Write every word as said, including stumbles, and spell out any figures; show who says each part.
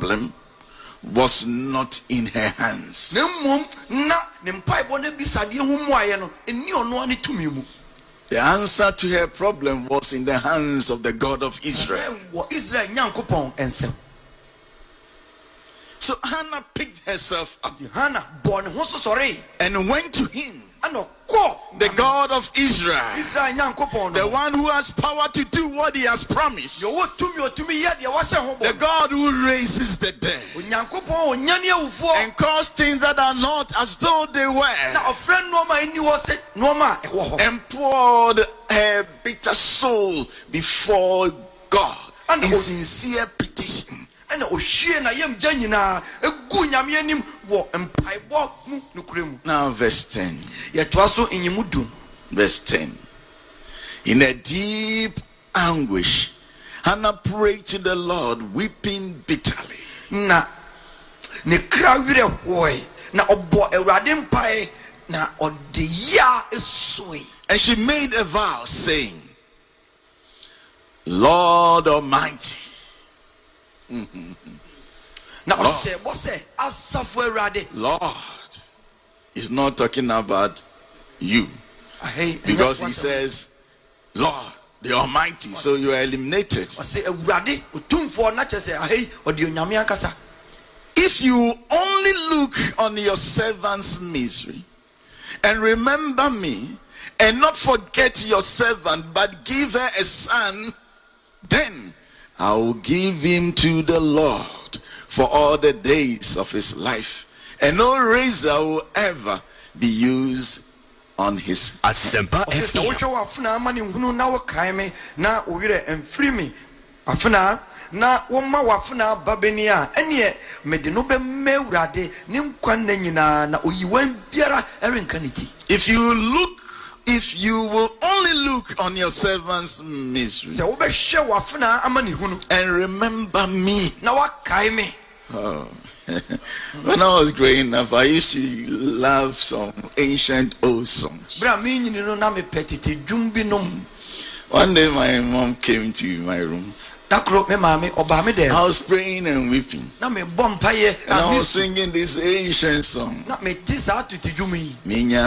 Speaker 1: problem was not in her hands. The answer to her problem was in the hands of the God of Israel. So Hannah picked herself up and went to him, the God of Israel, the one who has power to do what he has promised, the God who raises the dead and calls things that are not as though they were, and poured her bitter soul before God in sincere petition. Now verse ten. Verse ten. In a deep anguish, Hannah prayed to the Lord, weeping bitterly. Na ne krawire hoy na obo ewrade mpai na odeya esoi. And she made a vow saying, Lord Almighty. Now, Lord, Lord is not talking about you, because he says, Lord, the Almighty, so you are eliminated. If you only look on your servant's misery and remember me, and not forget your servant, but give her a son, then I will give him to the Lord for all the days of his life, and no razor will ever be used on his head. If you look If you will only look on your servant's misery and remember me. Oh. When I was growing up, I used to love some ancient old songs. One day my mom came to my room. I was praying and weeping, and I was singing this ancient song.